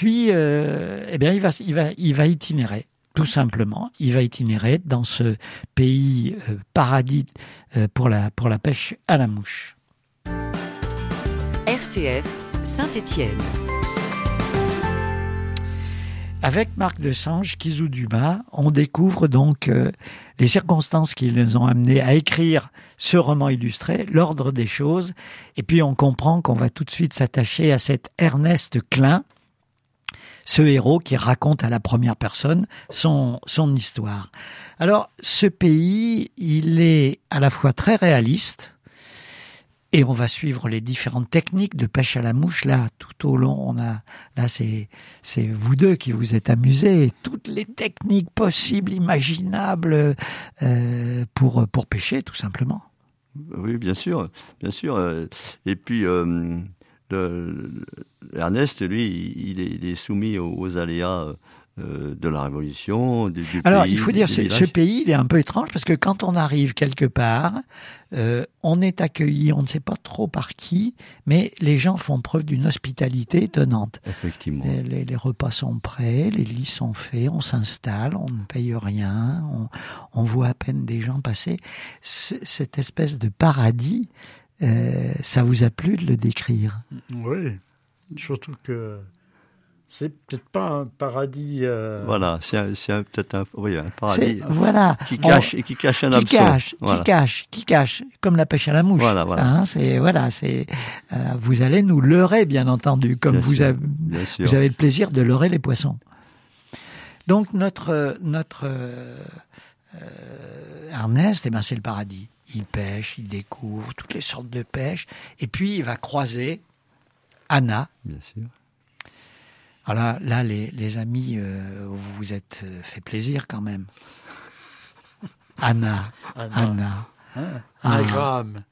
puis, il va itinérer. Tout simplement, il va itinérer dans ce pays paradis pour la pêche à la mouche. RCF Saint-Étienne. Avec Marc Desange, Kizou-Dumas, on découvre donc les circonstances qui les ont amenés à écrire ce roman illustré, l'ordre des choses, et puis on comprend qu'on va tout de suite s'attacher à cet Ernest Klein, ce héros qui raconte à la première personne son histoire. Alors, ce pays, il est à la fois très réaliste, et on va suivre les différentes techniques de pêche à la mouche. Là, tout au long, c'est vous deux qui vous êtes amusés. Toutes les techniques possibles, imaginables, pour pêcher, tout simplement. Oui, bien sûr. Et puis, Ernest, lui, il est soumis aux aléas de la Révolution, du Alors, pays. Il faut dire, ce pays, il est un peu étrange parce que quand on arrive quelque part, on est accueilli, on ne sait pas trop par qui, mais les gens font preuve d'une hospitalité étonnante. Effectivement. Les repas sont prêts, les lits sont faits, on s'installe, on ne paye rien, on voit à peine des gens passer. Cette espèce de paradis, ça vous a plu de le décrire? Oui, surtout que c'est peut-être pas un paradis. Voilà, c'est peut-être un paradis. Voilà. Qui cache un hameçon. Qui cache, comme la pêche à la mouche. Voilà. Hein, vous allez nous leurrer, bien entendu, comme vous avez le plaisir de leurrer les poissons. Donc notre Ernest, c'est le paradis. Il pêche, il découvre toutes les sortes de pêche, et puis il va croiser Anna. Bien sûr. Alors là, les amis, vous vous êtes fait plaisir quand même. Anna. Anagramme.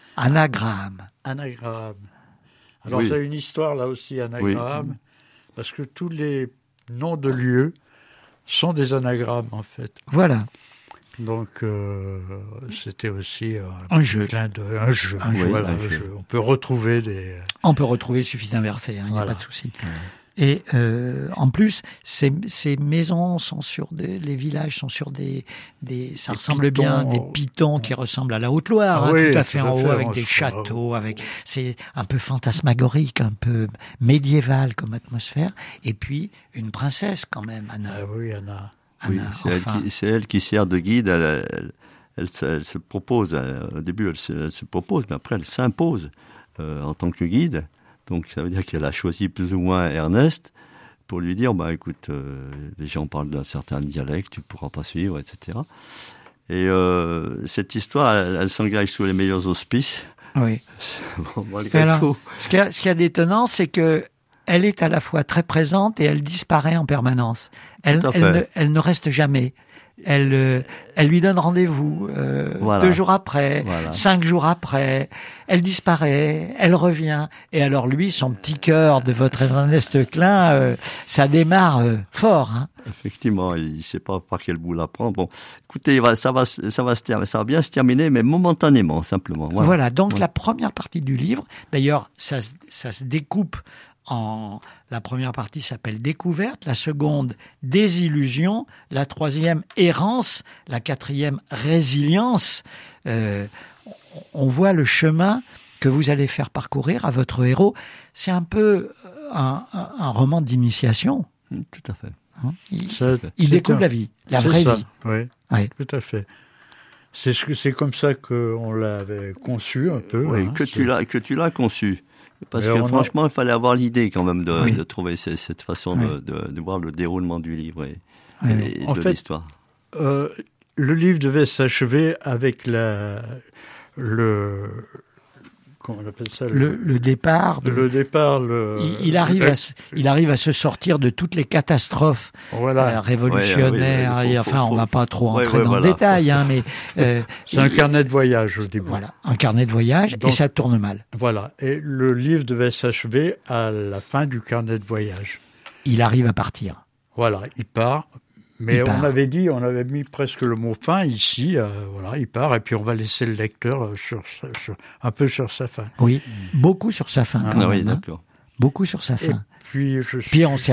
Alors, oui. ça a une histoire là aussi, anagramme, parce que tous les noms de lieux sont des anagrammes en fait. Voilà. Donc, c'était aussi un jeu. Un jeu. On peut retrouver On peut retrouver, il suffit d'inverser, il n'y a pas de souci. Ouais. Et en plus, ces maisons sont les villages sont sur ça ressemble bien des pitons qui ressemblent à la Haute-Loire, tout à fait en haut, avec des châteaux, c'est un peu fantasmagorique, un peu médiéval comme atmosphère. Et puis une princesse quand même, Anna. Ah oui, Anna. C'est elle qui sert de guide. Elle se propose. Au début, elle se propose, mais après, elle s'impose en tant que guide. Donc, ça veut dire qu'elle a choisi plus ou moins Ernest pour lui dire, écoute, les gens parlent d'un certain dialecte, tu ne pourras pas suivre, etc. Et cette histoire, elle s'engage sous les meilleurs auspices. Oui. Malgré tout. Ce qu'il y a d'étonnant, c'est que elle est à la fois très présente et elle disparaît en permanence. Elle ne reste jamais. Elle lui donne rendez-vous 2 jours après, 5 jours après. Elle disparaît, elle revient. Et alors lui, son petit cœur de votre Ernest Klein, ça démarre fort. Hein. Effectivement, il ne sait pas par quel bout la prendre. Bon, écoutez, ça va bien se terminer, mais momentanément, simplement. Voilà, donc la première partie du livre, d'ailleurs, ça se découpe la première partie s'appelle Découverte, la seconde Désillusion, la troisième Errance, la quatrième Résilience. On voit le chemin que vous allez faire parcourir à votre héros. C'est un peu un roman d'initiation. Tout à Il fait. découvre la vie, la vraie vie. Oui, tout à fait. C'est comme ça qu'on l'avait conçu un peu. Oui, que tu l'as conçu. Parce que franchement, il fallait avoir l'idée quand même de trouver cette façon de voir le déroulement du livre et de l'histoire. Le livre devait s'achever avec comment on appelle ça, le départ. Le départ. Il arrive à se sortir de toutes les catastrophes révolutionnaires. On ne va pas trop entrer dans le détail, mais c'est un carnet de voyage au début. Voilà, un carnet de voyage. Donc, et ça tourne mal. Voilà, et le livre devait s'achever à la fin du carnet de voyage. Il arrive à partir. Voilà, il part. Mais on avait mis presque le mot fin ici, il part, et puis on va laisser le lecteur un peu sur sa fin. Oui, beaucoup sur sa fin. Quand même, d'accord. Beaucoup sur sa fin. Et puis, on s'est